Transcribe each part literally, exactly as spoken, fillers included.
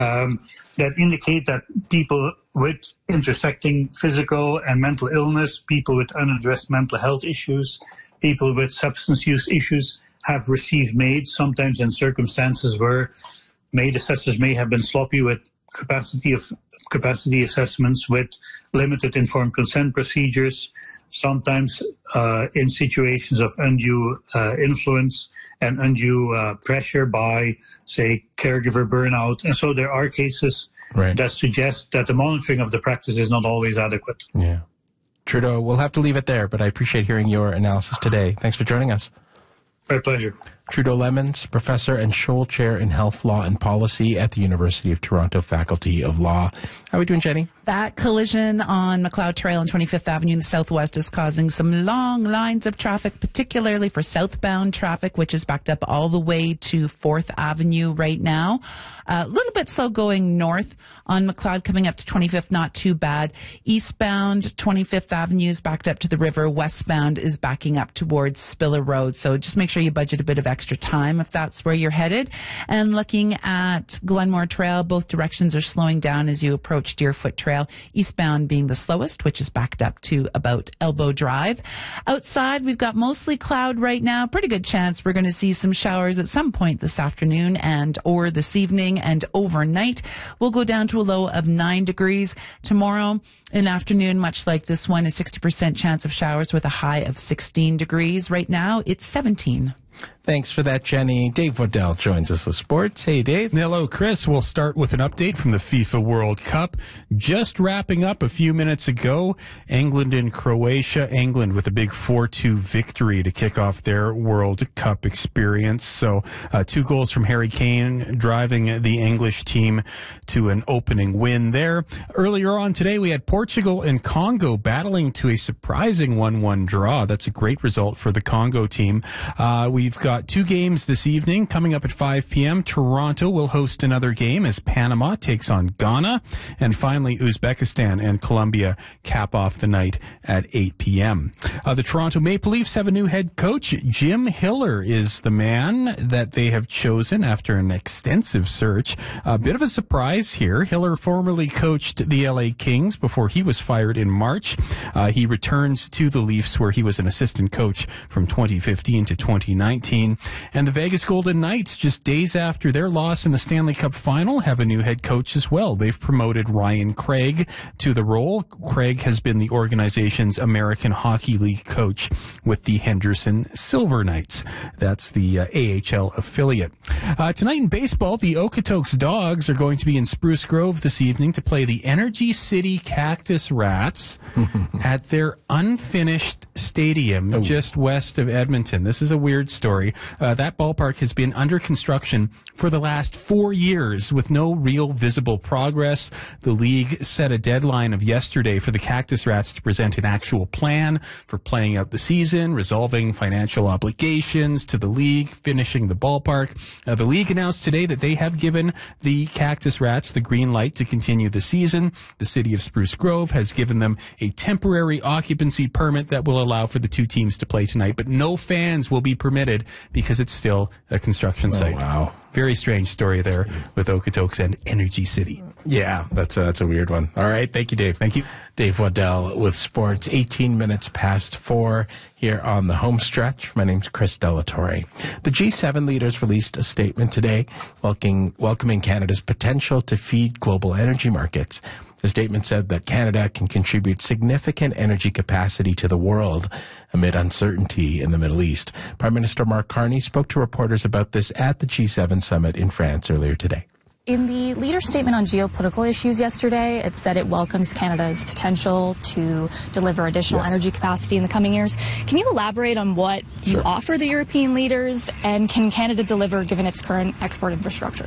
um, that indicate that people with intersecting physical and mental illness, people with unaddressed mental health issues, people with substance use issues have received MAID, sometimes in circumstances where MAID assessors may have been sloppy with capacity of capacity assessments, with limited informed consent procedures, sometimes uh, in situations of undue uh, influence and undue uh, pressure by, say, caregiver burnout. And so there are cases right. that suggest that the monitoring of the practice is not always adequate. Yeah. Trudeau, we'll have to leave it there, but I appreciate hearing your analysis today. Thanks for joining us. My pleasure. Trudeau Lemons, Professor and Scholl Chair in Health Law and Policy at the University of Toronto Faculty of Law. How are we doing, Jenny? That collision on Macleod Trail and twenty-fifth Avenue in the southwest is causing some long lines of traffic, particularly for southbound traffic, which is backed up all the way to fourth Avenue right now. A uh, little bit slow going north on Macleod, coming up to twenty-fifth, not too bad. Eastbound twenty-fifth Avenue is backed up to the river. Westbound is backing up towards Spiller Road. So just make sure you budget a bit of extra time if that's where you're headed. And looking at Glenmore Trail, both directions are slowing down as you approach Deerfoot Trail. Eastbound being the slowest, which is backed up to about Elbow Drive. Outside, we've got mostly cloud right now. Pretty good chance we're going to see some showers at some point this afternoon and or this evening and overnight. We'll go down to a low of nine degrees. Tomorrow, in afternoon, much like this one, a sixty percent chance of showers with a high of sixteen degrees. Right now, it's seventeen. Thanks for that, Jenny. Dave Waddell joins us with sports. Hey, Dave. Hello, Chris. We'll start with an update from the FIFA World Cup. Just wrapping up a few minutes ago, England and Croatia. England with a big four two victory to kick off their World Cup experience. So uh, two goals from Harry Kane driving the English team to an opening win there. Earlier on today, we had Portugal and Congo battling to a surprising one one draw. That's a great result for the Congo team. Uh, we've got two games this evening coming up at five p.m. Toronto will host another game as Panama takes on Ghana. And finally, Uzbekistan and Colombia cap off the night at eight p.m. Uh, the Toronto Maple Leafs have a new head coach. Jim Hiller is the man that they have chosen after an extensive search. A bit of a surprise here. Hiller formerly coached the L A Kings before he was fired in March. Uh, he returns to the Leafs where he was an assistant coach from twenty fifteen to twenty nineteen. And the Vegas Golden Knights, just days after their loss in the Stanley Cup Final, have a new head coach as well. They've promoted Ryan Craig to the role. Craig has been the organization's American Hockey League coach with the Henderson Silver Knights. That's the uh, A H L affiliate. Uh, tonight in baseball, the Okotoks Dogs are going to be in Spruce Grove this evening to play the Energy City Cactus Rats at their unfinished stadium oh. just west of Edmonton. This is a weird story. Uh, that ballpark has been under construction for the last four years with no real visible progress. The league set a deadline of yesterday for the Cactus Rats to present an actual plan for playing out the season, resolving financial obligations to the league, finishing the ballpark. Uh, the league announced today that they have given the Cactus Rats the green light to continue the season. The city of Spruce Grove has given them a temporary occupancy permit that will allow for the two teams to play tonight, but no fans will be permitted because it's still a construction site. Oh, wow. Very strange story there with Okotoks and Energy City. Yeah, that's a, that's a weird one. All right. Thank you, Dave. Thank you. Dave Waddell with sports, eighteen minutes past four here on the home stretch. My name's Chris Delatorre. The G seven leaders released a statement today welcoming, welcoming Canada's potential to feed global energy markets. The statement said that Canada can contribute significant energy capacity to the world amid uncertainty in the Middle East. Prime Minister Mark Carney spoke to reporters about this at the G seven summit in France earlier today. In the leader statement on geopolitical issues yesterday, it said it welcomes Canada's potential to deliver additional yes. energy capacity in the coming years. Can you elaborate on what sure. you offer the European leaders, and can Canada deliver given its current export infrastructure?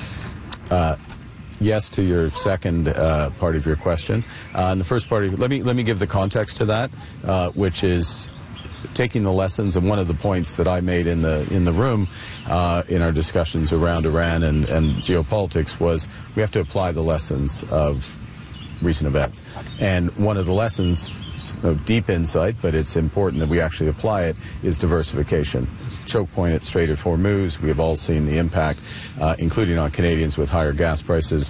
Uh, Yes to your second uh, part of your question. Uh, and the first part, of, let me let me give the context to that, uh, which is taking the lessons. And one of the points that I made in the in the room uh, in our discussions around Iran and, and geopolitics was we have to apply the lessons of recent events. And one of the lessons, of deep insight, but it's important that we actually apply it, is diversification. Choke point at Strait of Hormuz, we have all seen the impact, uh, including on Canadians with higher gas prices.